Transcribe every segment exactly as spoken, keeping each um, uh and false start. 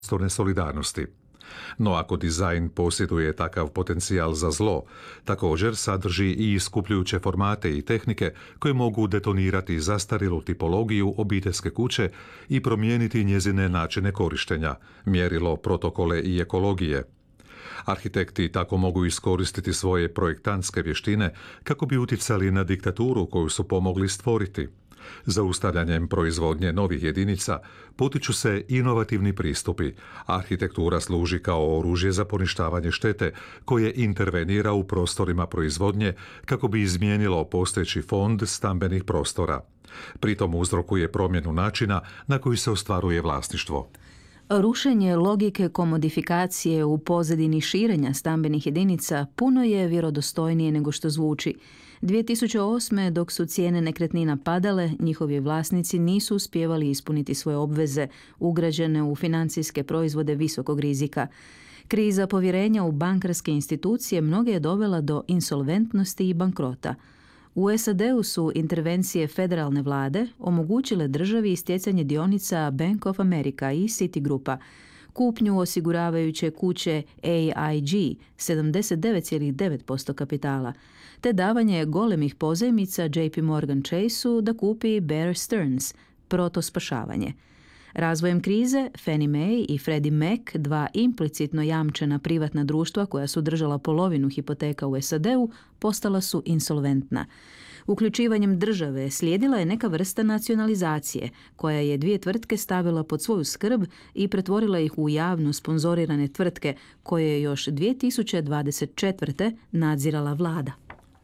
prostorne solidarnosti. No ako dizajn posjeduje takav potencijal za zlo, također sadrži i iskupljujuće formate i tehnike koje mogu detonirati zastarjelu tipologiju obiteljske kuće i promijeniti njezine načine korištenja, mjerilo, protokole i ekologije. Arhitekti tako mogu iskoristiti svoje projektantske vještine kako bi utjecali na diktaturu koju su pomogli stvoriti. Zaustavljanjem proizvodnje novih jedinica potiču se inovativni pristupi. Arhitektura služi kao oružje za poništavanje štete koje intervenira u prostorima proizvodnje kako bi izmijenilo postojeći fond stambenih prostora. Pritom uzrokuje promjenu načina na koji se ostvaruje vlasništvo. Rušenje logike komodifikacije u pozadini širenja stambenih jedinica puno je vjerodostojnije nego što zvuči. dvije tisuće osme. dok su cijene nekretnina padale, njihovi vlasnici nisu uspijevali ispuniti svoje obveze ugrađene u financijske proizvode visokog rizika. Kriza povjerenja u bankarske institucije mnoge je dovela do insolventnosti i bankrota. U S A D-u su intervencije federalne vlade omogućile državi stjecanje dionica Bank of America i Citigroupa, kupnju osiguravajuće kuće A I G sedamdeset devet zarez devet posto kapitala, te davanje golemih pozajmica J P Morgan Chase-u da kupi Bear Stearns, protospašavanje. Razvojem krize, Fannie Mae i Freddie Mac, dva implicitno jamčena privatna društva koja su držala polovinu hipoteka u S A D-u, postala su insolventna. Uključivanjem države slijedila je neka vrsta nacionalizacije, koja je dvije tvrtke stavila pod svoju skrb i pretvorila ih u javno sponzorirane tvrtke koje je još dvije tisuće dvadeset četvrte. nadzirala vlada.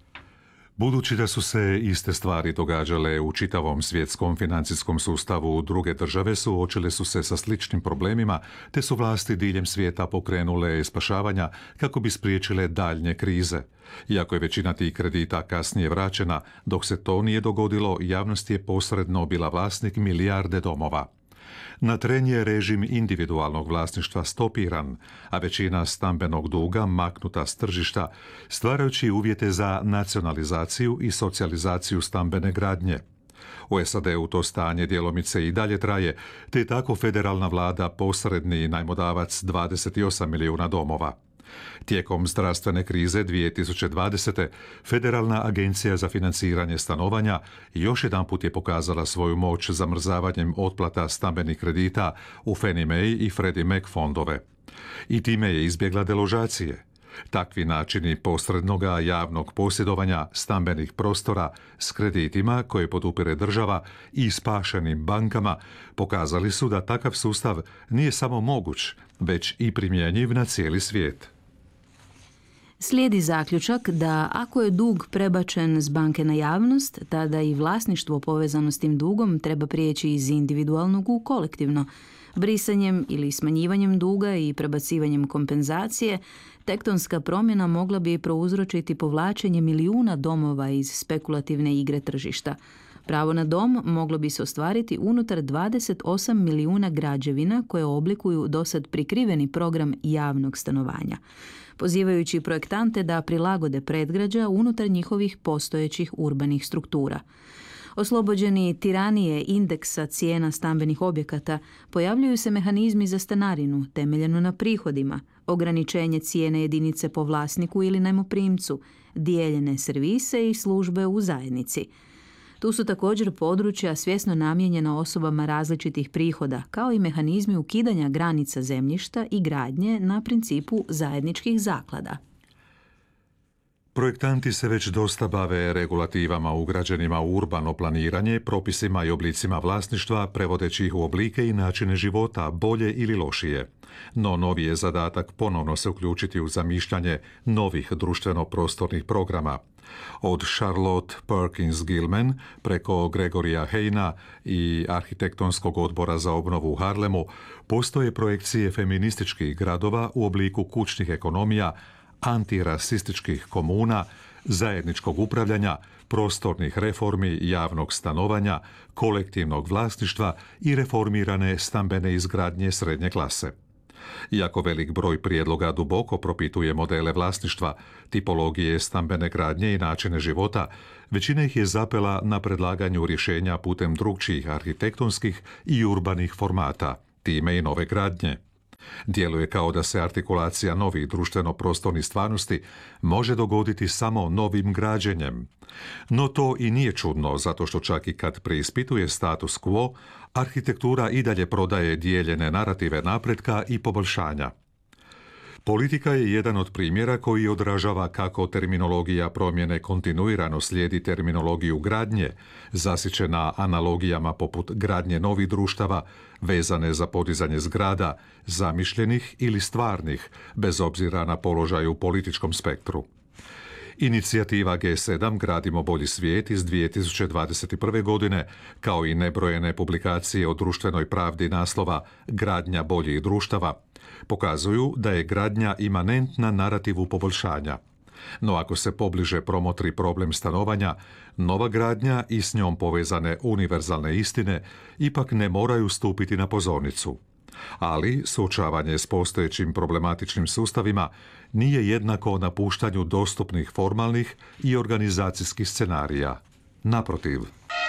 Budući da su se iste stvari događale u čitavom svjetskom financijskom sustavu, druge države suočile su se sa sličnim problemima, te su vlasti diljem svijeta pokrenule spašavanja kako bi spriječile daljnje krize. Iako je većina tih kredita kasnije vraćena, dok se to nije dogodilo, javnost je posredno bila vlasnik milijarde domova. Na tren je režim individualnog vlasništva stopiran, a većina stambenog duga maknuta s tržišta, stvarajući uvjete za nacionalizaciju i socijalizaciju stambene gradnje. U S A D-u to stanje djelomice i dalje traje, te je tako federalna vlada posredni najmodavac dvadeset osam milijuna domova. Tijekom zdravstvene krize dvije tisuće dvadesete. Federalna agencija za financiranje stanovanja još jedanput je pokazala svoju moć zamrzavanjem otplata stambenih kredita u Fannie Mae i Freddie Mac fondove. I time je izbjegla deložacije. Takvi načini posrednoga javnog posjedovanja stambenih prostora s kreditima koje podupire država i spašenim bankama pokazali su da takav sustav nije samo moguć, već i primjenjiv na cijeli svijet. Slijedi zaključak da ako je dug prebačen s banke na javnost, tada i vlasništvo povezano s tim dugom treba prijeći iz individualnog u kolektivno. Brisanjem ili smanjivanjem duga i prebacivanjem kompenzacije, tektonska promjena mogla bi prouzročiti povlačenje milijuna domova iz spekulativne igre tržišta. Pravo na dom moglo bi se ostvariti unutar dvadeset osam milijuna građevina koje oblikuju dosad prikriveni program javnog stanovanja, pozivajući projektante da prilagode predgrađa unutar njihovih postojećih urbanih struktura. Oslobođeni tiranije indeksa cijena stambenih objekata, pojavljuju se mehanizmi za stanarinu temeljeno na prihodima, ograničenje cijene jedinice po vlasniku ili najmoprimcu, dijeljene servise i službe u zajednici. Tu su također područja svjesno namijenjena osobama različitih prihoda, kao i mehanizmi ukidanja granica zemljišta i gradnje na principu zajedničkih zaklada. Projektanti se već dosta bave regulativama ugrađenima u urbano planiranje, propisima i oblicima vlasništva, prevodeći ih u oblike i načine života, bolje ili lošije. No novi je zadatak ponovno se uključiti u zamišljanje novih društveno-prostornih programa. Od Charlotte Perkins Gilman preko Gregorija Hayna i Arhitektonskog odbora za obnovu u Harlemu postoje projekcije feminističkih gradova u obliku kućnih ekonomija, antirasističkih komuna, zajedničkog upravljanja, prostornih reformi, javnog stanovanja, kolektivnog vlasništva i reformirane stambene izgradnje srednje klase. Iako velik broj prijedloga duboko propituje modele vlasništva, tipologije stambene gradnje i načine života, većina ih je zapela na predlaganju rješenja putem drukčijih arhitektonskih i urbanih formata, time i nove gradnje. Djeluje kao da se artikulacija novih društveno-prostornih stvarnosti može dogoditi samo novim građenjem. No to i nije čudno, zato što čak i kad preispituje status quo, arhitektura i dalje prodaje dijeljene narative napretka i poboljšanja. Politika je jedan od primjera koji odražava kako terminologija promjene kontinuirano slijedi terminologiju gradnje, zasićena analogijama poput gradnje novih društava, vezane za podizanje zgrada, zamišljenih ili stvarnih, bez obzira na položaj u političkom spektru. Inicijativa G sedam Gradimo bolji svijet iz dvije tisuće dvadeset prve. godine, kao i nebrojene publikacije o društvenoj pravdi naslova Gradnja boljih društava, pokazuju da je gradnja imanentna narativu poboljšanja. No ako se pobliže promotri problem stanovanja, nova gradnja i s njom povezane univerzalne istine ipak ne moraju stupiti na pozornicu. Ali suočavanje s postojećim problematičnim sustavima nije jednako napuštanju dostupnih formalnih i organizacijskih scenarija. Naprotiv.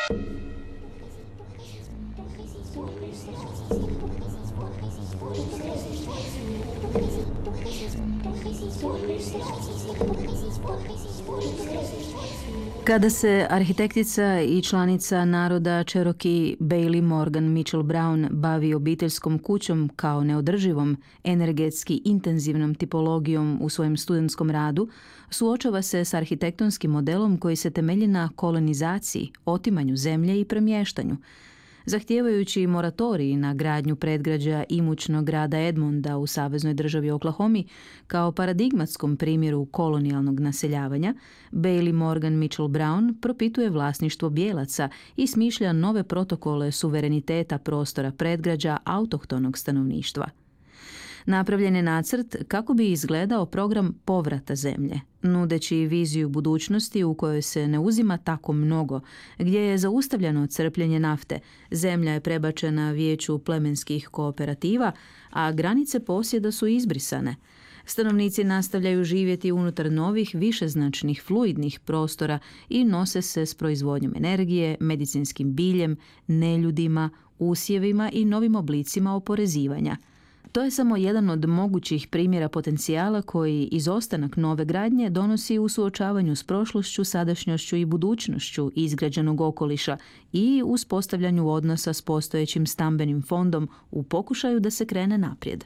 Kada se arhitektica i članica naroda Cherokee Bailey Morgan Mitchell Brown bavi obiteljskom kućom kao neodrživom, energetski intenzivnom tipologijom u svojem studentskom radu, suočava se s arhitektonskim modelom koji se temelji na kolonizaciji, otimanju zemlje i premještanju. Zahtijevajući moratorij na gradnju predgrađa imućnog grada Edmonda u saveznoj državi Oklahomi kao paradigmatskom primjeru kolonijalnog naseljavanja, Bailey Morgan Mitchell Brown propituje vlasništvo bijelaca i smišlja nove protokole suvereniteta prostora predgrađa autohtonog stanovništva. Napravljen je nacrt kako bi izgledao program povrata zemlje, nudeći viziju budućnosti u kojoj se ne uzima tako mnogo, gdje je zaustavljeno crpljenje nafte, zemlja je prebačena vijeću plemenskih kooperativa, a granice posjeda su izbrisane. Stanovnici nastavljaju živjeti unutar novih, višeznačnih, fluidnih prostora i nose se s proizvodnjom energije, medicinskim biljem, neljudima, usjevima i novim oblicima oporezivanja. To je samo jedan od mogućih primjera potencijala koji izostanak nove gradnje donosi u suočavanju s prošlošću, sadašnjošću i budućnošću izgrađenog okoliša i uspostavljanju odnosa s postojećim stambenim fondom u pokušaju da se krene naprijed.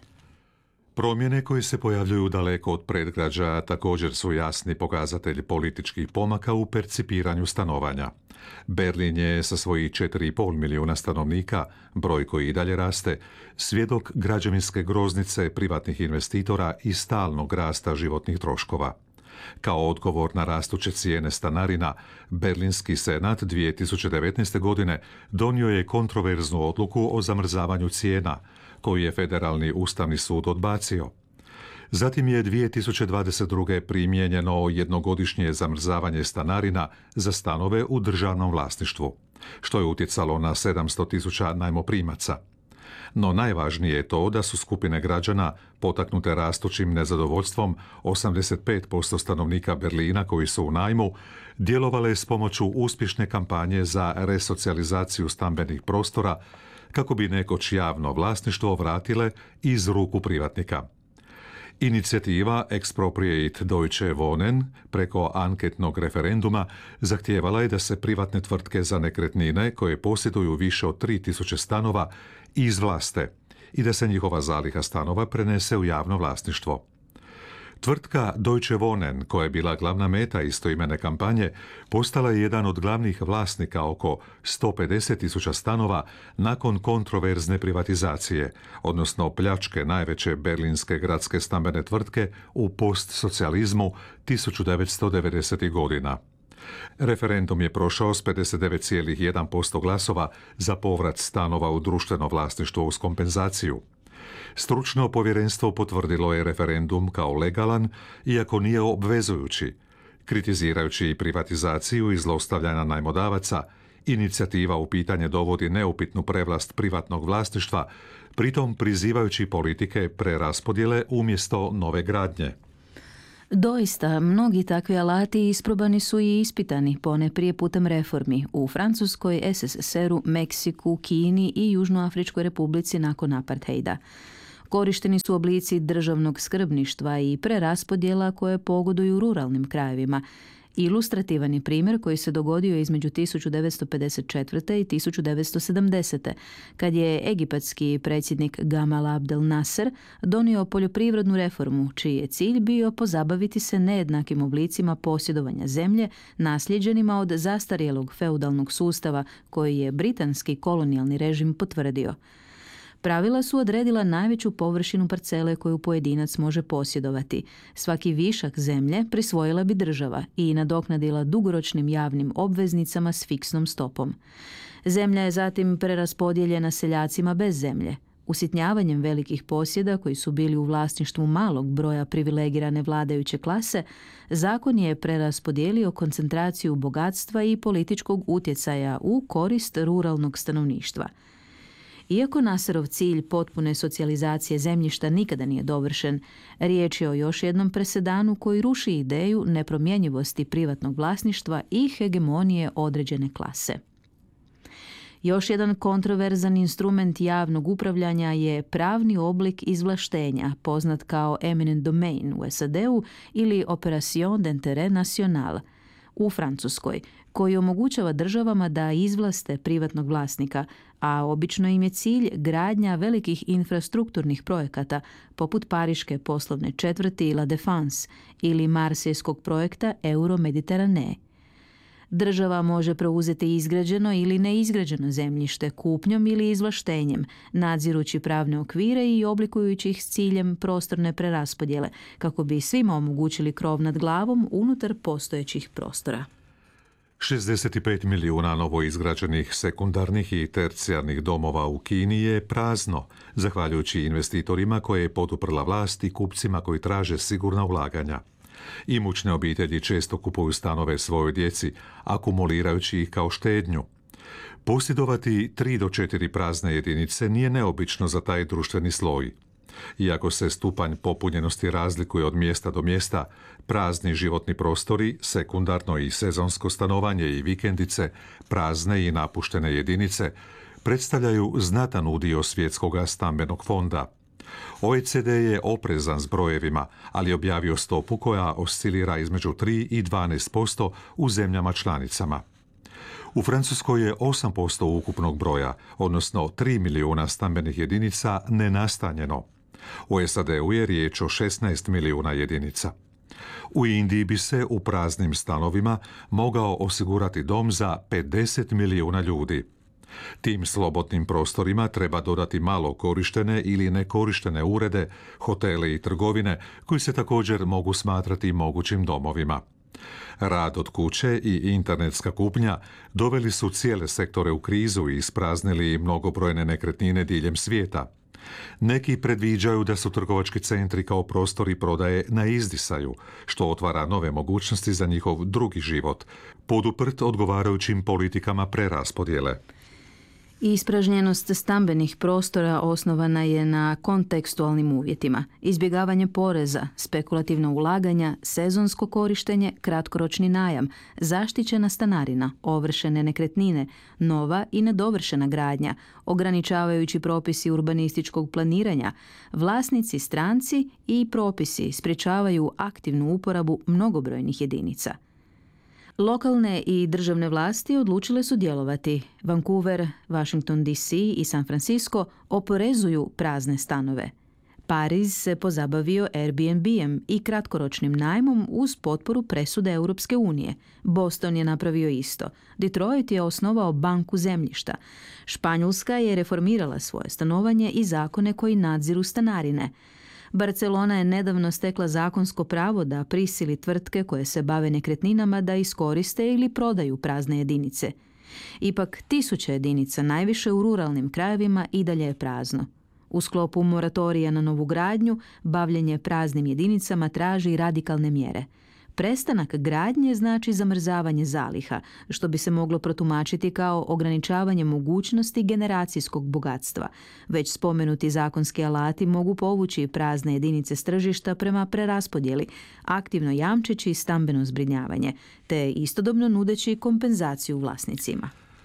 Promjene koje se pojavljuju daleko od predgrađa također su jasni pokazatelj političkih pomaka u percipiranju stanovanja. Berlin je sa svojih četiri i pol milijuna stanovnika, broj koji i dalje raste, svjedok građevinske groznice privatnih investitora i stalnog rasta životnih troškova. Kao odgovor na rastuće cijene stanarina, Berlinski senat dvije tisuće devetnaeste. godine donio je kontroverznu odluku o zamrzavanju cijena, koju je Federalni ustavni sud odbacio. Zatim je dvije tisuće dvadeset druge. primijenjeno jednogodišnje zamrzavanje stanarina za stanove u državnom vlasništvu, što je utjecalo na sedamsto tisuća najmoprimaca. No najvažnije je to da su skupine građana, potaknute rastućim nezadovoljstvom osamdeset pet posto stanovnika Berlina koji su u najmu, djelovale s pomoću uspješne kampanje za resocijalizaciju stambenih prostora kako bi nekoć javno vlasništvo vratile iz ruku privatnika. Inicijativa Expropriate Deutsche Wohnen preko anketnog referenduma zahtijevala je da se privatne tvrtke za nekretnine koje posjeduju više od tri tisuće stanova izvlaste i da se njihova zaliha stanova prenese u javno vlasništvo. Tvrtka Deutsche Wohnen, koja je bila glavna meta istoimene kampanje, postala je jedan od glavnih vlasnika oko sto pedeset tisuća stanova nakon kontroverzne privatizacije, odnosno pljačke najveće berlinske gradske stambene tvrtke u postsocijalizmu tisuću devetsto devedesetih. godina. Referendum je prošao s pedeset devet zarez jedan posto glasova za povrat stanova u društveno vlasništvo uz kompenzaciju. Stručno povjerenstvo potvrdilo je referendum kao legalan, iako nije obvezujući. Kritizirajući i privatizaciju i zlostavljanja najmodavaca, inicijativa u pitanje dovodi neupitnu prevlast privatnog vlasništva, pritom prizivajući politike preraspodjele umjesto nove gradnje. Doista, mnogi takvi alati isprobani su i ispitani ponajprije putem reformi u Francuskoj, es es es eru, Meksiku, Kini i Južnoafričkoj republici nakon apartheida. Korišteni su oblici državnog skrbništva i preraspodjela koje pogoduju ruralnim krajevima. Ilustrativan je primjer koji se dogodio između tisuću devetsto pedeset četvrte. i tisuću devetsto sedamdesete. kad je egipatski predsjednik Gamal Abdel Nasser donio poljoprivrednu reformu, čiji je cilj bio pozabaviti se nejednakim oblicima posjedovanja zemlje, nasljeđenima od zastarjelog feudalnog sustava koji je britanski kolonijalni režim potvrdio. Pravila su odredila najveću površinu parcele koju pojedinac može posjedovati. Svaki višak zemlje prisvojila bi država i nadoknadila dugoročnim javnim obveznicama s fiksnom stopom. Zemlja je zatim preraspodijeljena seljacima bez zemlje. Usitnjavanjem velikih posjeda koji su bili u vlasništvu malog broja privilegirane vladajuće klase, zakon je preraspodijelio koncentraciju bogatstva i političkog utjecaja u korist ruralnog stanovništva. Iako Nasserov cilj potpune socijalizacije zemljišta nikada nije dovršen, riječ je o još jednom presedanu koji ruši ideju nepromjenjivosti privatnog vlasništva i hegemonije određene klase. Još jedan kontroverzan instrument javnog upravljanja je pravni oblik izvlaštenja, poznat kao eminent domain u S A D-u ili Opération d'intérêt national u Francuskoj, koji omogućava državama da izvlaste privatnog vlasnika, a obično im je cilj gradnja velikih infrastrukturnih projekata poput pariške poslovne četvrti La Défense ili marsejskog projekta Euro-Mediterane. Država može preuzeti izgrađeno ili neizgrađeno zemljište kupnjom ili izvlaštenjem, nadzirući pravne okvire i oblikujući ih s ciljem prostorne preraspodjele, kako bi svima omogućili krov nad glavom unutar postojećih prostora. šezdeset pet milijuna novoizgrađenih sekundarnih i tercijarnih domova u Kini je prazno, zahvaljujući investitorima koje je poduprla vlast i kupcima koji traže sigurna ulaganja. Imućne obitelji često kupuju stanove svojoj djeci, akumulirajući ih kao štednju. Posjedovati tri do četiri prazne jedinice nije neobično za taj društveni sloj. Iako se stupanj popunjenosti razlikuje od mjesta do mjesta, prazni životni prostori, sekundarno i sezonsko stanovanje i vikendice, prazne i napuštene jedinice, predstavljaju znatan udio svjetskog stambenog fonda. O E C D je oprezan s brojevima, ali objavio stopu koja oscilira između tri i dvanaest posto u zemljama članicama. U Francuskoj je osam posto ukupnog broja, odnosno tri milijuna stambenih jedinica nenastanjeno. U S A D-u je riječ o šesnaest milijuna jedinica. U Indiji bi se u praznim stanovima mogao osigurati dom za pedeset milijuna ljudi. Tim slobodnim prostorima treba dodati malo korištene ili nekorištene urede, hotele i trgovine, koji se također mogu smatrati mogućim domovima. Rad od kuće i internetska kupnja doveli su cijele sektore u krizu i ispraznili mnogobrojne nekretnine diljem svijeta. Neki predviđaju da su trgovački centri kao prostori prodaje na izdisaju, što otvara nove mogućnosti za njihov drugi život, poduprt odgovarajućim politikama preraspodjele. Ispražnjenost stambenih prostora osnovana je na kontekstualnim uvjetima. Izbjegavanje poreza, spekulativna ulaganja, sezonsko korištenje, kratkoročni najam, zaštićena stanarina, ovršene nekretnine, nova i nedovršena gradnja, ograničavajući propisi urbanističkog planiranja, vlasnici stranci i propisi sprječavaju aktivnu uporabu mnogobrojnih jedinica. Lokalne i državne vlasti odlučile su djelovati. Vancouver, Washington D C i San Francisco oporezuju prazne stanove. Pariz se pozabavio Airbnb-em i kratkoročnim najmom uz potporu presude Europske unije. Boston je napravio isto. Detroit je osnovao banku zemljišta. Španjolska je reformirala svoje stanovanje i zakone koji nadziru stanarine. Barcelona je nedavno stekla zakonsko pravo da prisili tvrtke koje se bave nekretninama da iskoriste ili prodaju prazne jedinice. Ipak tisuće jedinica, najviše u ruralnim krajevima, i dalje je prazno. U sklopu moratorija na novu gradnju, bavljenje praznim jedinicama traži radikalne mjere. Prestanak gradnje znači zamrzavanje zaliha, što bi se moglo protumačiti kao ograničavanje mogućnosti generacijskog bogatstva. Već spomenuti zakonski alati mogu povući prazne jedinice s tržišta prema preraspodjeli, aktivno jamčeći stambeno zbrinjavanje, te istodobno nudeći kompenzaciju vlasnicima.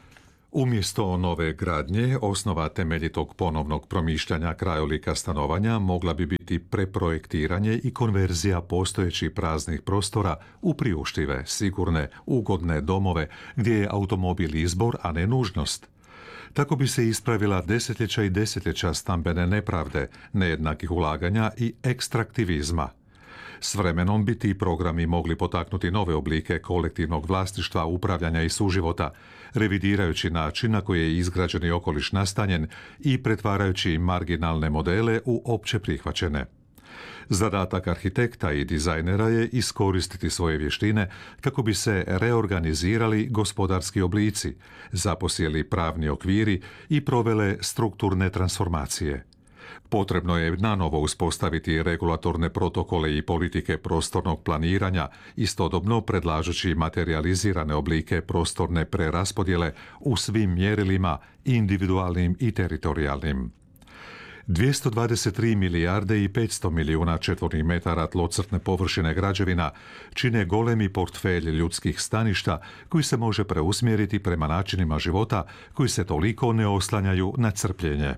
Umjesto nove gradnje, osnova temeljitog ponovnog promišljanja krajolika stanovanja mogla bi biti preprojektiranje i konverzija postojećih praznih prostora u priuštive, sigurne, ugodne domove gdje je automobil izbor, a ne nužnost. Tako bi se ispravila desetljeća i desetljeća stambene nepravde, nejednakih ulaganja i ekstraktivizma. S vremenom bi ti programi mogli potaknuti nove oblike kolektivnog vlasništva, upravljanja i suživota, revidirajući način na koji je izgrađeni okoliš nastanjen i pretvarajući marginalne modele u opće prihvaćene. Zadatak arhitekta i dizajnera je iskoristiti svoje vještine kako bi se reorganizirali gospodarski oblici, zaposjeli pravni okviri i provele strukturne transformacije. Potrebno je nanovo uspostaviti regulatorne protokole i politike prostornog planiranja, istodobno predlažući materializirane oblike prostorne preraspodjele u svim mjerilima, individualnim i teritorijalnim. dvjesto dvadeset tri milijarde i petsto milijuna četvornih metara tlocrtne površine građevina čine golemi portfelj ljudskih staništa koji se može preusmjeriti prema načinima života koji se toliko ne oslanjaju na crpljenje.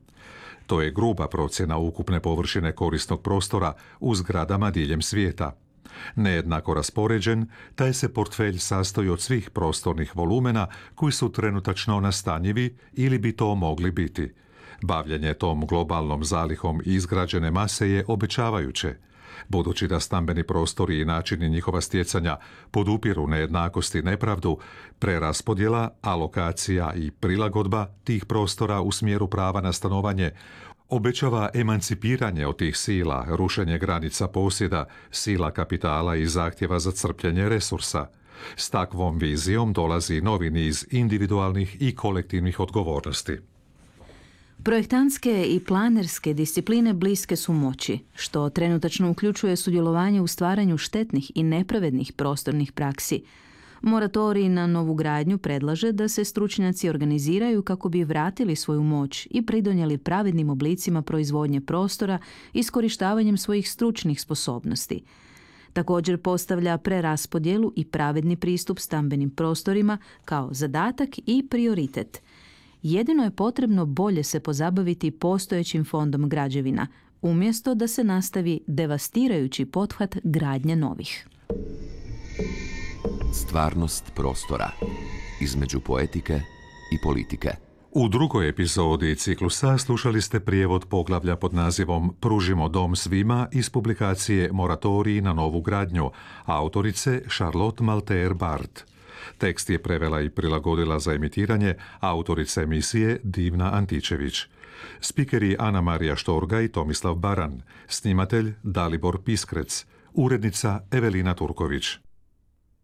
To je gruba procjena ukupne površine korisnog prostora u zgradama diljem svijeta. Nejednako raspoređen, taj se portfelj sastoji od svih prostornih volumena koji su trenutačno nastanjivi ili bi to mogli biti. Bavljenje tom globalnom zalihom izgrađene mase je obećavajuće. Budući da stambeni prostori i načini njihova stjecanja podupiru nejednakost i nepravdu, preraspodjela, alokacija i prilagodba tih prostora u smjeru prava na stanovanje obećava emancipiranje od tih sila, rušenje granica posjeda, sila kapitala i zahtjeva za crpljenje resursa. S takvom vizijom dolazi novi niz individualnih i kolektivnih odgovornosti. Projektantske i planerske discipline bliske su moći, što trenutačno uključuje sudjelovanje u stvaranju štetnih i nepravednih prostornih praksi. Moratorij na novu gradnju predlaže da se stručnjaci organiziraju kako bi vratili svoju moć i pridonijeli pravednim oblicima proizvodnje prostora iskorištavanjem svojih stručnih sposobnosti. Također postavlja preraspodjelu i pravedni pristup stambenim prostorima kao zadatak i prioritet. Jedino je potrebno bolje se pozabaviti postojećim fondom građevina, umjesto da se nastavi devastirajući pothvat gradnje novih. Stvarnost prostora između poetike i politike. U drugoj epizodi ciklusa slušali ste prijevod poglavlja pod nazivom Pružimo dom svima iz publikacije Moratorij na novu gradnju, autorice Charlotte Malter Bart. Tekst je prevela i prilagodila za emitiranje autorica emisije Divna Antičević. Spikeri Ana Marija Štorga i Tomislav Baran, snimatelj Dalibor Piskrec, urednica Evelina Turković.